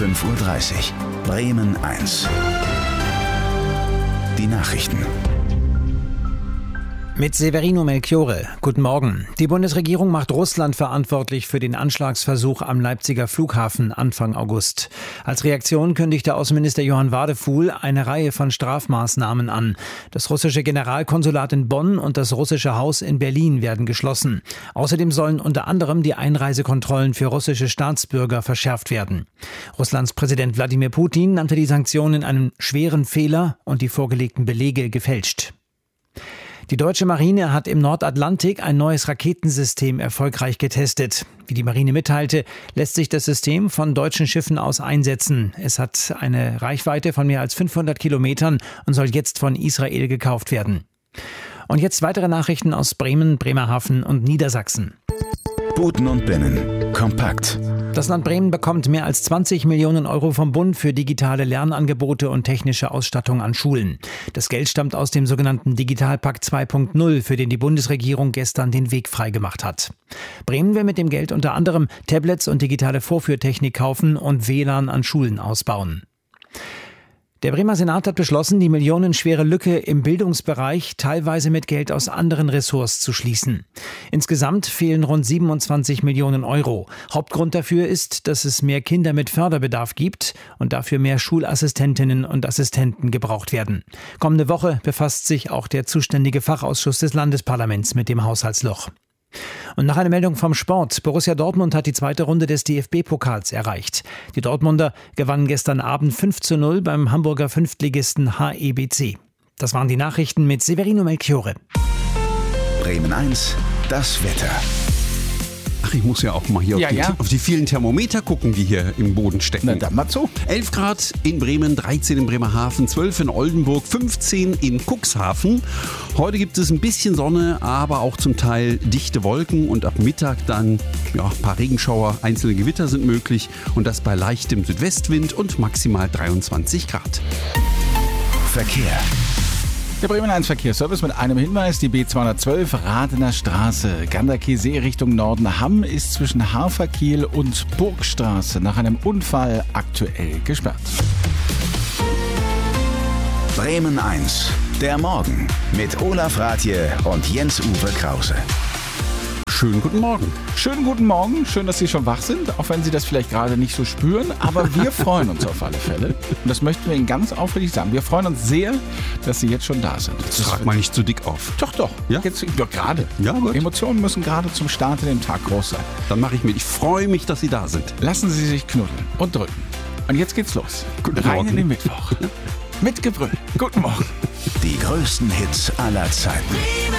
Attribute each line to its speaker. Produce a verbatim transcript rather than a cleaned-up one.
Speaker 1: fünf Uhr dreißig. Bremen eins. Die Nachrichten.
Speaker 2: Mit Severino Melchiorre. Guten Morgen. Die Bundesregierung macht Russland verantwortlich für den Anschlagsversuch am Leipziger Flughafen Anfang August. Als Reaktion kündigte Außenminister Johann Wadefuhl eine Reihe von Strafmaßnahmen an. Das russische Generalkonsulat in Bonn und das russische Haus in Berlin werden geschlossen. Außerdem sollen unter anderem die Einreisekontrollen für russische Staatsbürger verschärft werden. Russlands Präsident Wladimir Putin nannte die Sanktionen einen schweren Fehler und die vorgelegten Belege gefälscht. Die deutsche Marine hat im Nordatlantik ein neues Raketensystem erfolgreich getestet. Wie die Marine mitteilte, lässt sich das System von deutschen Schiffen aus einsetzen. Es hat eine Reichweite von mehr als fünfhundert Kilometern und soll jetzt von Israel gekauft werden. Und jetzt weitere Nachrichten aus Bremen, Bremerhaven und Niedersachsen.
Speaker 1: Buten und Binnen. Kompakt.
Speaker 2: Das Land Bremen bekommt mehr als zwanzig Millionen Euro vom Bund für digitale Lernangebote und technische Ausstattung an Schulen. Das Geld stammt aus dem sogenannten Digitalpakt zwei Punkt null, für den die Bundesregierung gestern den Weg freigemacht hat. Bremen will mit dem Geld unter anderem Tablets und digitale Vorführtechnik kaufen und W L A N an Schulen ausbauen. Der Bremer Senat hat beschlossen, die millionenschwere Lücke im Bildungsbereich teilweise mit Geld aus anderen Ressorts zu schließen. Insgesamt fehlen rund siebenundzwanzig Millionen Euro. Hauptgrund dafür ist, dass es mehr Kinder mit Förderbedarf gibt und dafür mehr Schulassistentinnen und Assistenten gebraucht werden. Kommende Woche befasst sich auch der zuständige Fachausschuss des Landesparlaments mit dem Haushaltsloch. Und nach einer Meldung vom Sport. Borussia Dortmund hat die zweite Runde des D F B-Pokals erreicht. Die Dortmunder gewannen gestern Abend fünf zu null beim Hamburger Fünftligisten H E B C. Das waren die Nachrichten mit Severino Melchiorre.
Speaker 1: Bremen eins, das Wetter.
Speaker 3: Ach, ich muss ja auch mal hier
Speaker 4: ja,
Speaker 3: auf, die,
Speaker 4: ja.
Speaker 3: auf die vielen Thermometer gucken, die hier im Boden stecken.
Speaker 4: Na, dann mal zu.
Speaker 3: elf Grad in Bremen, dreizehn in Bremerhaven, zwölf in Oldenburg, fünfzehn in Cuxhaven. Heute gibt es ein bisschen Sonne, aber auch zum Teil dichte Wolken und ab Mittag dann ja, ein paar Regenschauer, einzelne Gewitter sind möglich und das bei leichtem Südwestwind und maximal dreiundzwanzig Grad.
Speaker 1: Verkehr.
Speaker 4: Der Bremen eins Verkehrsservice mit einem Hinweis. Die B zweihundertzwölf Radener Straße, Ganderkesee Richtung Norden. Hamm ist zwischen Haferkiel und Burgstraße nach einem Unfall aktuell gesperrt.
Speaker 1: Bremen eins, der Morgen mit Olaf Rathje und Jens-Uwe Krause.
Speaker 3: Schönen guten Morgen.
Speaker 4: Schönen guten Morgen. Schön, dass Sie schon wach sind, auch wenn Sie das vielleicht gerade nicht so spüren. Aber wir freuen uns auf alle Fälle. Und das möchten wir Ihnen ganz aufrichtig sagen. Wir freuen uns sehr, dass Sie jetzt schon da sind.
Speaker 3: Jetzt trag mal nicht zu dick auf.
Speaker 4: Doch, doch.
Speaker 3: Ja?
Speaker 4: Jetzt, doch gerade.
Speaker 3: Ja, gut.
Speaker 4: Emotionen müssen gerade zum Start in den Tag groß sein.
Speaker 3: Dann mache ich mit. Ich freue mich, dass Sie da sind.
Speaker 4: Lassen Sie sich knuddeln und drücken. Und jetzt geht's los.
Speaker 3: Guten
Speaker 4: Rein
Speaker 3: Morgen.
Speaker 4: in den Mittwoch. Mit Gebrüll. Guten Morgen.
Speaker 1: Die größten Hits aller Zeiten.